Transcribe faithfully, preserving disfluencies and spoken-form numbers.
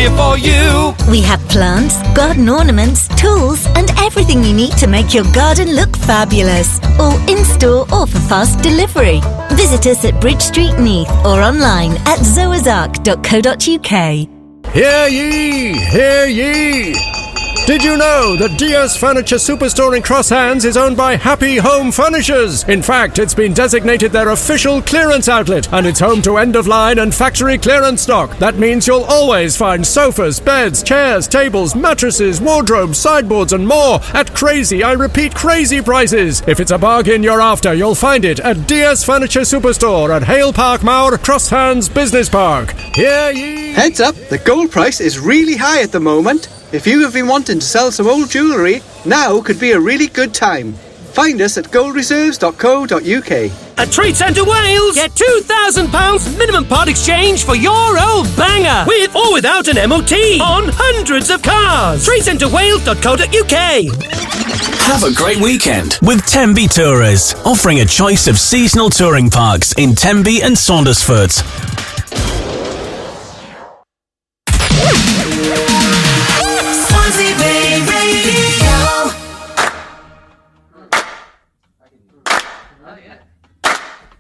here for you. We have plants, garden ornaments, tools and everything you need to make your garden look fabulous. All in-store or for fast delivery. Visit us at Bridge Street, Neath or online at zoazark dot co dot uk. Hear ye! Hear ye! Did you know that Diaz Furniture Superstore in Cross Hands is owned by Happy Home Furnishers? In fact, it's been designated their official clearance outlet, and it's home to end-of-line and factory clearance stock. That means you'll always find sofas, beds, chairs, tables, mattresses, wardrobes, sideboards and more at crazy, I repeat, crazy prices. If it's a bargain you're after, you'll find it at Diaz Furniture Superstore at Hale Park Mauer, Cross Hands Business Park. Hear ye! Heads up, the gold price is really high at the moment. If you have been wanting to sell some old jewellery, now could be a really good time. Find us at gold reserves dot co dot uk. At Trade Centre Wales, get two thousand pounds minimum part exchange for your old banger, with or without an M O T, on hundreds of cars. trade centre wales dot co dot uk. Have a great weekend with Tenby Tourers, offering a choice of seasonal touring parks in Tenby and Saundersfoot.